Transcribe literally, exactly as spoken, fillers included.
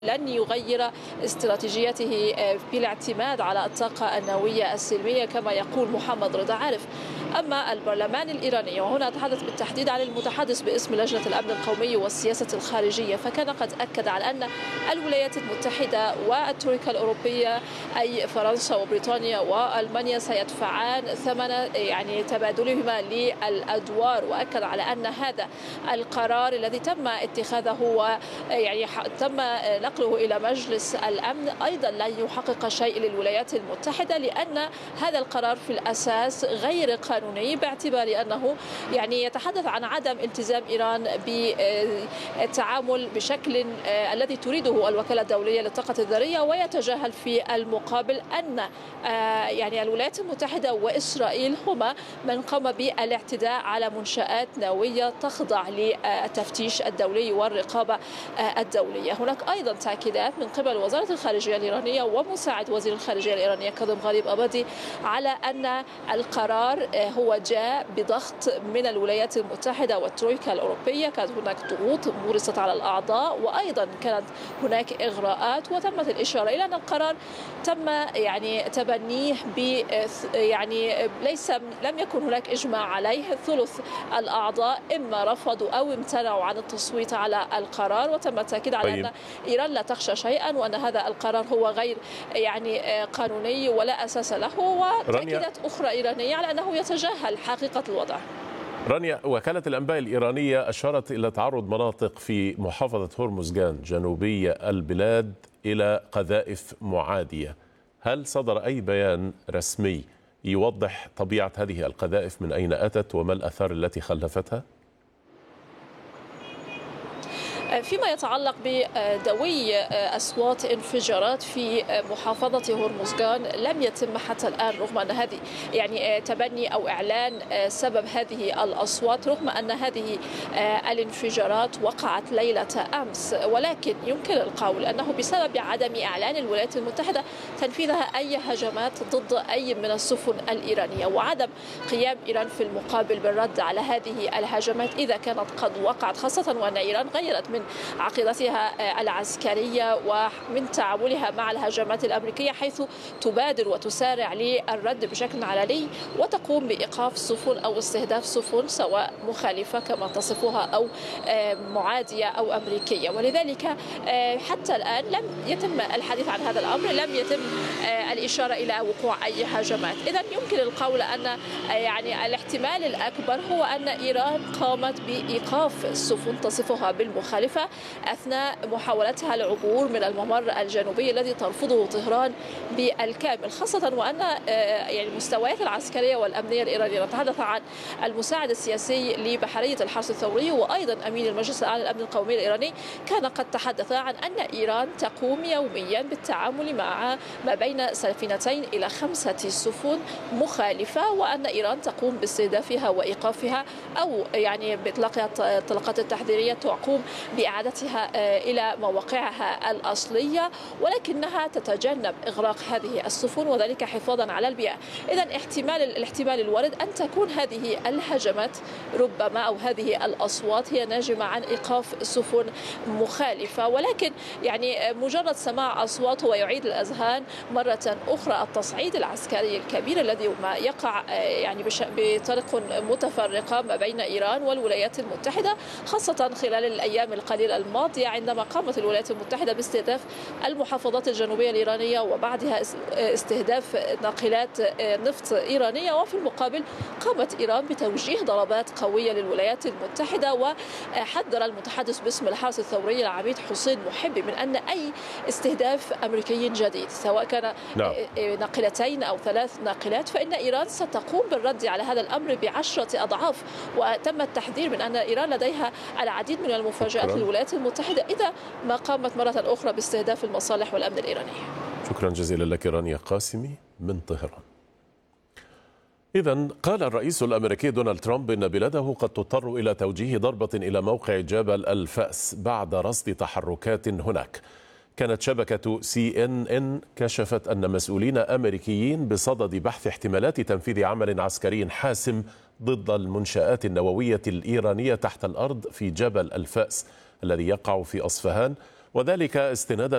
لن يغير استراتيجيته بالاعتماد على الطاقة النووية السلمية كما يقول محمد رضا عارف. أما البرلمان الإيراني، وهنا أتحدث بالتحديد عن المتحدث باسم لجنة الأمن القومي والسياسة الخارجية، فكان قد أكد على أن الولايات المتحدة والترويكا الأوروبية أي فرنسا وبريطانيا وألمانيا سيدفعان ثمن يعني تبادلهما للأدوار، وأكد على أن هذا القرار الذي تم اتخاذه ويعني تم نقله إلى مجلس الأمن أيضا لن يحقق شيء للولايات المتحدة، لأن هذا القرار في الأساس غير قانوني باعتبار أنه يعني يتحدث عن عدم التزام إيران بالتعامل بشكل الذي تريده الوكالة الدولية للطاقة الذرية، ويتجاهل في المقابل أن يعني الولايات المتحدة وإسرائيل هما من قام بالاعتداء على منشآت نووية تخضع للتفتيش الدولي والرقابة الدولية. هناك أيضا تأكيدات من قبل وزارة الخارجية الإيرانية ومساعد وزير الخارجية الإيرانية كاظم غريب أبادي على أن القرار هو جاء بضغط من الولايات المتحدة والترويكا الأوروبية. كانت هناك ضغوط مورست على الأعضاء، وأيضا كانت هناك إغراءات، وتمت الإشارة إلى أن القرار تم يعني تبنيه ب يعني ليس لم يكن هناك إجماع عليه. ثلث الأعضاء إما رفضوا أو امتنعوا عن التصويت على القرار، وتم التأكيد على طيب. أن إيران لا تخشى شيئا، وأن هذا القرار هو غير يعني قانوني ولا أساس له، وتأكيدات أخرى إيرانية على أنه يتجاهل حقيقة الوضع. رانيا، وكالة الأنباء الإيرانية أشارت إلى تعرض مناطق في محافظة هرمزغان جنوبية البلاد إلى قذائف معادية. هل صدر أي بيان رسمي يوضح طبيعة هذه القذائف، من أين أتت وما الآثار التي خلفتها؟ فيما يتعلق بدوي أصوات انفجارات في محافظة هرمزغان لم يتم حتى الآن، رغم أن هذه يعني تبني أو إعلان سبب هذه الأصوات، رغم أن هذه الانفجارات وقعت ليلة أمس، ولكن يمكن القول أنه بسبب عدم إعلان الولايات المتحدة تنفيذها أي هجمات ضد أي من السفن الإيرانية، وعدم قيام إيران في المقابل بالرد على هذه الهجمات إذا كانت قد وقعت، خاصة وأن إيران غيرت من عقيدتها العسكرية ومن تعاملها مع الهجمات الأمريكية، حيث تبادر وتسارع للرد بشكل علني وتقوم بإيقاف سفن أو استهداف سفن سواء مخالفة كما تصفها أو معادية أو أمريكية. ولذلك حتى الآن لم يتم الحديث عن هذا الأمر، لم يتم الإشارة إلى وقوع أي هجمات. إذن يمكن القول أن يعني الاحتمال الأكبر هو أن إيران قامت بإيقاف السفن تصفها بالمخالفة أثناء محاولتها العبور من الممر الجنوبي الذي ترفضه طهران بالكامل، خاصة وأن يعني المستويات العسكرية والأمنية الإيرانية، نتحدث عن المساعد السياسي لبحرية الحرس الثوري وأيضا أمين المجلس الأعلى للأمن القومي الإيراني، كان قد تحدث عن أن إيران تقوم يوميا بالتعامل مع ما بين سفينتين إلى خمسة سفن مخالفة، وأن إيران تقوم باستهدافها وإيقافها أو يعني بإطلاقها الطلقات التحذيرية تقوم بإعادتها إلى مواقعها الأصلية، ولكنها تتجنب إغراق هذه السفن وذلك حفاظا على البيئة. إذن احتمال الاحتمال الوارد أن تكون هذه الهجمات ربما أو هذه الأصوات هي ناجمة عن إيقاف سفن مخالفة، ولكن يعني مجرد سماع أصوات ويعيد الأذهان مرة أخرى التصعيد العسكري الكبير الذي ما يقع يعني بطرق متفرقة ما بين إيران والولايات المتحدة، خاصة خلال الأيام القليلة الماضية عندما قامت الولايات المتحدة باستهداف المحافظات الجنوبية الإيرانية وبعدها استهداف ناقلات نفط إيرانية، وفي المقابل قامت إيران بتوجيه ضربات قوية للولايات المتحدة. وحذر المتحدث باسم الحرس الثوري العميد حسين محبي من أن أي استهداف أمريكي جديد سواء كان نعم. ناقلتين أو ثلاث ناقلات فإن إيران ستقوم بالرد على هذا الأمر بعشرة أضعاف، وتم التحذير من أن إيران لديها العديد من المفاجآت للولايات المتحدة إذا ما قامت مرة أخرى باستهداف المصالح والأمن الإيراني. شكرا جزيلا لك رانيا قاسمي من طهران. إذن قال الرئيس الأمريكي دونالد ترامب إن بلاده قد تضطر إلى توجيه ضربة إلى موقع جبل الفأس بعد رصد تحركات هناك. كانت شبكة سي إن إن كشفت أن مسؤولين أمريكيين بصدد بحث احتمالات تنفيذ عمل عسكري حاسم ضد المنشآت النووية الإيرانية تحت الأرض في جبل الفأس الذي يقع في أصفهان، وذلك استنادا